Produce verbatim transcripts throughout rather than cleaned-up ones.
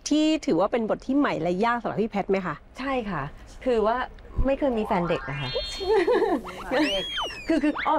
ที่ถือว่าเป็นบทที่ใหม่และยากสำหรับพี่แพทไหมคะใช่ค่ะคือว่าไม่เคยมีแฟนเด็กนะคะคือคืออ๋อ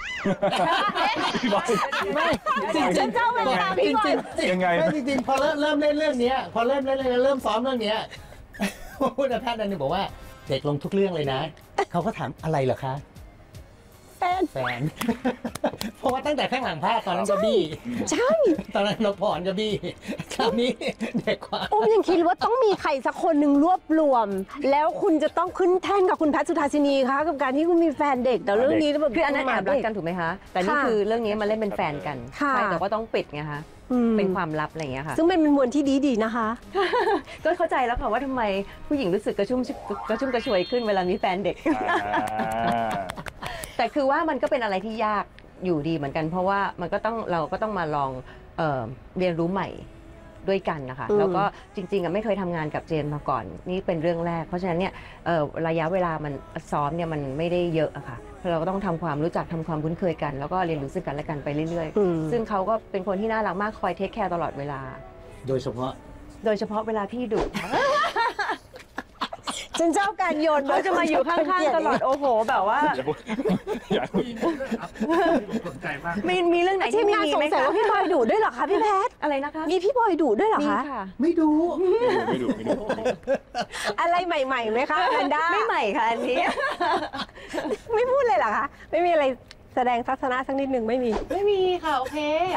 ไม่จริงจริงเจ้าเป็นตาพี่บอยยังไงไม่จริงๆพอเริ่มเริ่มเล่นเรื่องนี้พอเริ่มเล่นเริ่มซ้อมเรื่องนี้ผู้จัดการนั่นนึงบอกว่าเด็กลงทุกเรื่องเลยนะเขาก็ถามอะไรเหรอคะแฟนแฟนเพราะว่าตั้งแต่ข้างหลังภาพตอนนั้นก็บี้ใช่ตอนนั้นนกพรก็บี้คราวนี้เด็กกว่าอุ้มยังคิดว่าต้องมีใครสักคนหนึ่งรวบรวมแล้วคุณจะต้องขึ้นแท่นกับคุณแพทย์สุธาสินีคะกับการที่คุณมีแฟนเด็กแต่เรื่องนี้คืออันนั้นแอบรักกันถูกไหมคะแต่นี่คือเรื่องนี้มาเล่นเป็นแฟนกันใช่แต่ก็ต้องปิดไงคะเป็นความลับอะไรอย่างเงี้ยค่ะซึ่งเป็นมวลที่ดีดีนะคะก็เข้าใจแล้วค่ะว่าทำไมผู้หญิงรู้สึกกระชุ่มกระชุ่มกระชวยขึ้นเวลามีแฟนเด็กแต่คือว่ามันก็เป็นอะไรที่ยากอยู่ดีเหมือนกันเพราะว่ามันก็ต้องเราก็ต้องมาลองเอ่อเรียนรู้ใหม่ด้วยกันนะคะแล้วก็จริงๆไม่เคยทำงานกับเจนมาก่อนนี่เป็นเรื่องแรกเพราะฉะนั้นเนี่ยระยะเวลามันซ้อมเนี่ยมันไม่ได้เยอะอะค่ะเราก็ต้องทำความรู้จักทำความคุ้นเคยกันแล้วก็เรียนรู้ซึ่งกันและกันไปเรื่อยๆซึ่งเขาก็เป็นคนที่น่ารักมากคอยเทคแคร์ตลอดเวลาโดยเฉพาะโดยเฉพาะเวลาพี่ดุฉันเจ้าการโยนเขาจะมาอยู่ข้างๆตลอดโอ้โหแบบว่ามีมีเรื่องไหนที่มีสงสัยว่าพี่บอยดุด้วยเหรอคะพี่แพทอะไรนะคะมีพี่บอยดุด้วยเหรอคะไม่ดูไม่ดูไม่ดูอะไรใหม่ๆไหมคะแพนด้าไม่ใหม่ค่ะอันนี้ไม่พูดเลยเหรอคะไม่มีอะไรแสดงทัศนะสักนิดหนึ่งไม่มีไม่มีค่ะโอเค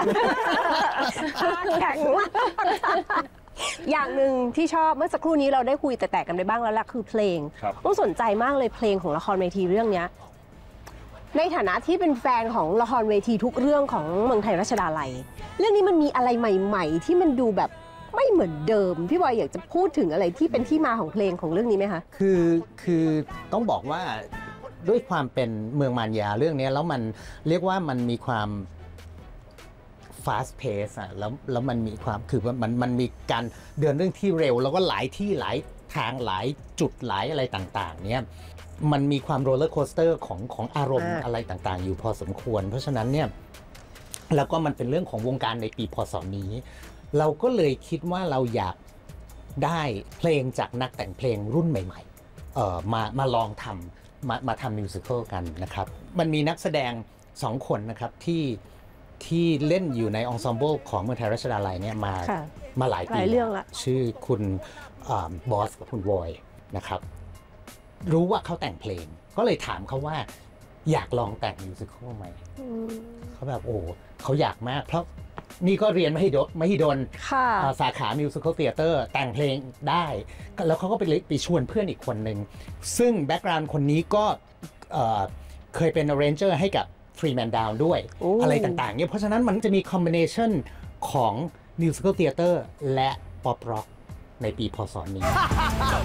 แข็งมากอย่างหนึ่งที่ชอบเมื่อสักครู่นี้เราได้คุยแต่แตกกันไปบ้างแล้วล่ะคือเพลงต้องสนใจมากเลยเพลงของละครเวทีเรื่องนี้ในฐานะที่เป็นแฟนของละครเวทีทุกเรื่องของเมืองไทยรัชดาลัยเรื่องนี้มันมีอะไรใหม่ๆที่มันดูแบบไม่เหมือนเดิมพี่บอยอยากจะพูดถึงอะไรที่เป็นที่มาของเพลงของเรื่องนี้ไหมคะคือคือต้องบอกว่าด้วยความเป็นเมืองมารยาเรื่องนี้แล้วมันเรียกว่ามันมีความfast pace อะแล้วแล้วมันมีความคือมันมันมีการเดินเรื่องที่เร็วแล้วก็หลายที่หลายทางหลายจุดหลายอะไรต่างๆเนี่ยมันมีความโรลเลอร์โคสเตอร์ของของอารมณ์อะไรต่างๆอยู่พอสมควรเพราะฉะนั้นเนี่ยแล้วก็มันเป็นเรื่องของวงการในปีพ.ศ.นี้เราก็เลยคิดว่าเราอยากได้เพลงจากนักแต่งเพลงรุ่นใหม่ๆเอ่อมามาลองทำมามาทำมิวสิควลกันนะครับมันมีนักแสดงสองคนนะครับที่ที่เล่นอยู่ในองซอมเบิลของเมืองไทยรัชดาลัยเนี่ยมามาหลายปีชื่อคุณบอสกับคุณวอยนะครับรู้ว่าเขาแต่งเพลงก็เลยถามเขาว่าอยากลองแต่งมิวสิควลไหมเขาแบบโอ้เขาอยากมากเพราะนี่ก็เรียนมหิดลมหิดลสาขามิวสิควลเธียเตอร์แต่งเพลงได้แล้วเขาก็ไปไปชวนเพื่อนอีกคนหนึ่งซึ่งแบ็กกราวด์คนนี้ก็เคยเป็นอาร์เรนเจอร์ให้กับฟรีแมนดาวน์ด้วยอะไรต่างๆเนี่ยเพราะฉะนั้นมันจะมีคอมบิเนชันของมิวสิควลเธียเตอร์และป๊อปร็อกในปีพ.ศ.นี้